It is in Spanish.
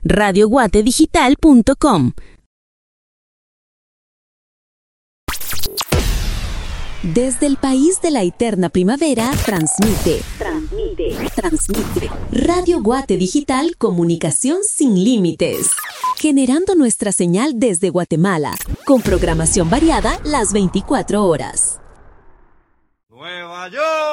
radioguatedigital.com. Desde el país de la eterna primavera, transmite. Radio Guate Digital, comunicación sin límites. Generando nuestra señal desde Guatemala, con programación variada las 24 horas. Nueva York.